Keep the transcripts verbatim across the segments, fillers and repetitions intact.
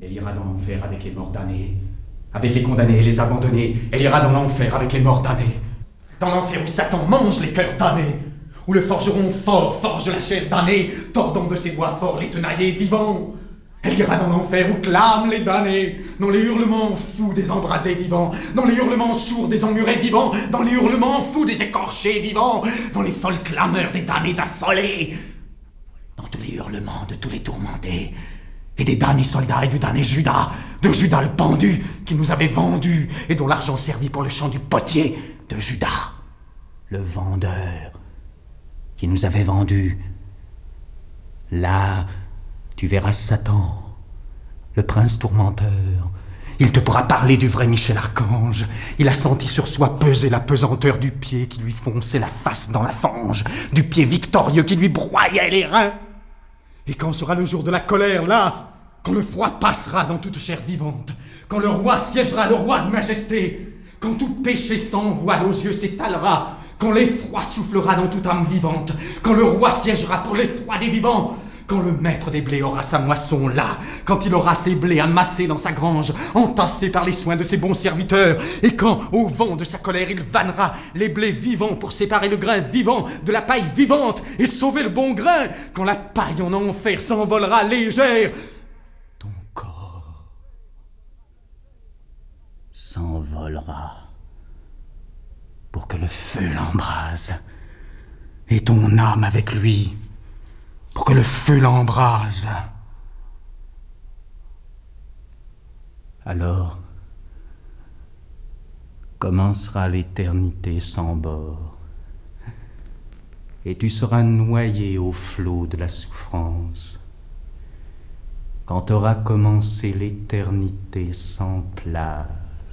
Elle ira dans l'enfer avec les morts damnés, avec les condamnés et les abandonnés. Elle ira dans l'enfer avec les morts damnés. Dans l'enfer où Satan mange les cœurs damnés, où le forgeron fort forge la chair damnée, tordant de ses doigts forts les tenaillés vivants. Elle ira dans l'enfer où clament les damnés, dans les hurlements fous des embrasés vivants, dans les hurlements sourds des emmurés vivants, dans les hurlements fous des écorchés vivants, dans les folles clameurs des damnés affolés, dans tous les hurlements de tous les tourmentés, et des damnés soldats et du damné Judas, de Judas le pendu, qui nous avait vendus, et dont l'argent servit pour le champ du potier, de Judas, le vendeur, qui nous avait vendus. Là, tu verras Satan, le prince tourmenteur. Il te pourra parler du vrai Michel Archange. Il a senti sur soi peser la pesanteur du pied qui lui fonçait la face dans la fange, du pied victorieux qui lui broyait les reins. Et quand sera le jour de la colère, là, quand le froid passera dans toute chair vivante, quand le roi siégera, le roi de majesté, quand tout péché sans voile aux yeux s'étalera, quand l'effroi soufflera dans toute âme vivante, quand le roi siégera pour l'effroi des vivants, quand le maître des blés aura sa moisson là, quand il aura ses blés amassés dans sa grange, entassés par les soins de ses bons serviteurs, et quand, au vent de sa colère, il vannera les blés vivants pour séparer le grain vivant de la paille vivante et sauver le bon grain, quand la paille en enfer s'envolera légère, ton corps s'envolera pour que le feu l'embrase, et ton âme avec lui, pour que le feu l'embrase. Alors commencera l'éternité sans bord, et tu seras noyé au flot de la souffrance, quand aura commencé l'éternité sans plage.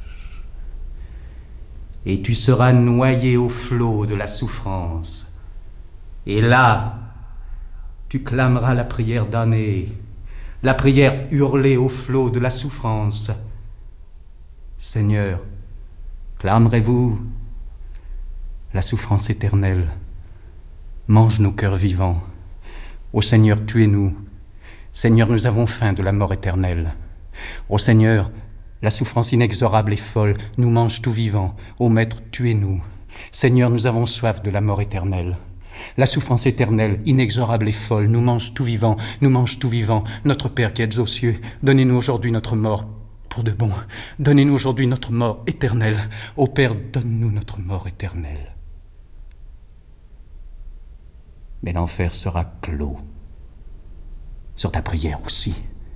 Et tu seras noyé au flot de la souffrance, et là, tu clameras la prière damnée, la prière hurlée au flot de la souffrance. Seigneur, clamerez-vous la souffrance éternelle? Mange nos cœurs vivants. Ô Seigneur, tuez-nous. Seigneur, nous avons faim de la mort éternelle. Ô Seigneur, la souffrance inexorable et folle nous mange tout vivant. Ô Maître, tuez-nous. Seigneur, nous avons soif de la mort éternelle. La souffrance éternelle, inexorable et folle, nous mange tout vivant, nous mange tout vivant. Notre Père qui êtes aux cieux, donnez-nous aujourd'hui notre mort pour de bon. Donnez-nous aujourd'hui notre mort éternelle. Ô Père, donne-nous notre mort éternelle. Mais l'enfer sera clos, sur ta prière aussi.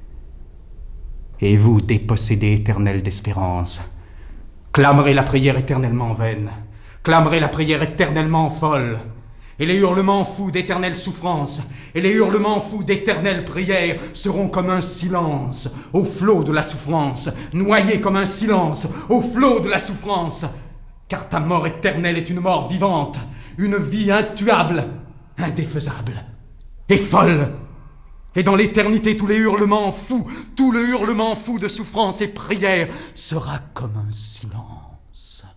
Et vous, dépossédés éternels d'espérance, clamerez la prière éternellement vaine, clamerez la prière éternellement folle, et les hurlements fous d'éternelle souffrance, et les hurlements fous d'éternelle prière seront comme un silence au flot de la souffrance, noyés comme un silence au flot de la souffrance, car ta mort éternelle est une mort vivante, une vie intuable, indéfaisable et folle. Et dans l'éternité, tous les hurlements fous, tout le hurlement fou de souffrance et prière sera comme un silence.